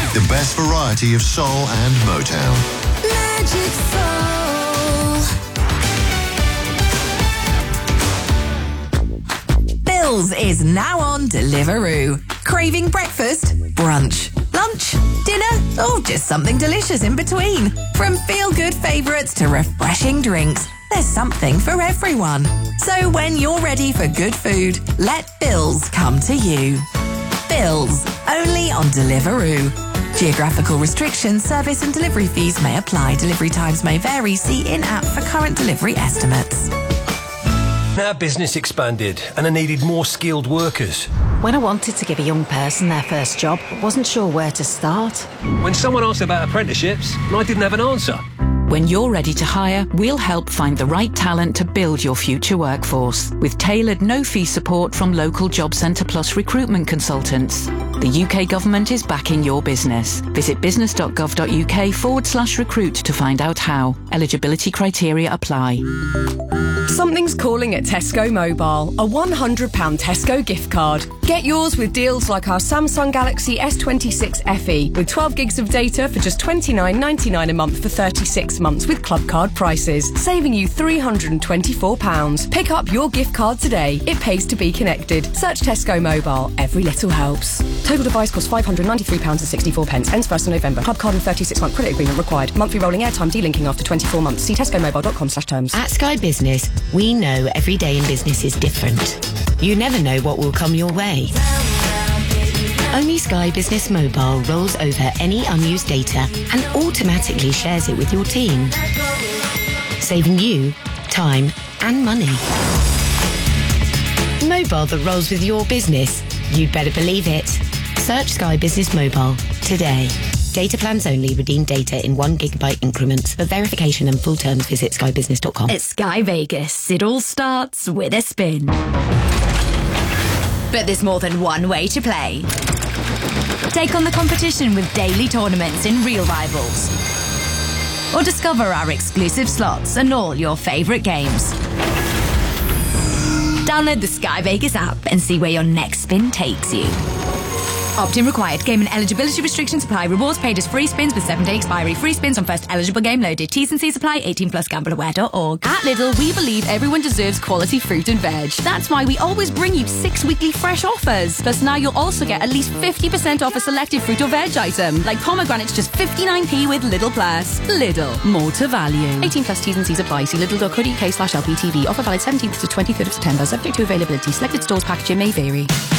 The best variety of soul and Motown. Magic Soul. Bills is now on Deliveroo. Craving breakfast, brunch, lunch, dinner, or just something delicious in between? From feel-good favourites to refreshing drinks, there's something for everyone. So when you're ready for good food, let Bills come to you. Bills, only on Deliveroo. Geographical restrictions, service and delivery fees may apply. Delivery times may vary. See in-app for current delivery estimates. Our business expanded and I needed more skilled workers. When I wanted to give a young person their first job, I wasn't sure where to start. When someone asked about apprenticeships, I didn't have an answer. When you're ready to hire, we'll help find the right talent to build your future workforce with tailored no-fee support from local Job Centre Plus recruitment consultants. The UK government is backing your business. Visit business.gov.uk/recruit to find out how. Eligibility criteria apply. Something's calling at Tesco Mobile. A £100 Tesco gift card. Get yours with deals like our Samsung Galaxy S26 FE with 12 gigs of data for just $29.99 a month for 36 months with club card prices, saving you £324. Pick up your gift card today. It pays to be connected. Search Tesco Mobile. Every little helps. Total device costs £593.64. Ends 1st of November. Club card and 36-month credit agreement required. Monthly rolling airtime delinking after 24 months. See tescomobile.com/terms. At Sky Business, we know every day in business is different. You never know what will come your way. Only Sky Business Mobile rolls over any unused data and automatically shares it with your team, saving you time and money. Mobile that rolls with your business. You'd better believe it. Search Sky Business Mobile today. Data plans only. Redeem data in 1 GB increments. For verification and full terms, visit skybusiness.com. At Sky Vegas, it all starts with a spin. But there's more than one way to play. Take on the competition with daily tournaments in Real Rivals. Or discover our exclusive slots and all your favourite games. Download the Sky Vegas app and see where your next spin takes you. Opt-in required. Game and eligibility restrictions apply. Rewards paid as free spins with 7-day expiry. Free spins on first eligible game loaded. T's and C's apply. 18 plus gambleaware.org. At Lidl, we believe everyone deserves quality fruit and veg. That's why we always bring you 6 weekly fresh offers. Plus now you'll also get at least 50% off a selected fruit or veg item. Like pomegranates just 59p with Lidl Plus. Lidl. More to value. 18 plus T's and C's apply. See lidl.co.uk/LPTV. Offer valid 17th to 23rd of September. Subject to availability. Selected stores packaging may vary.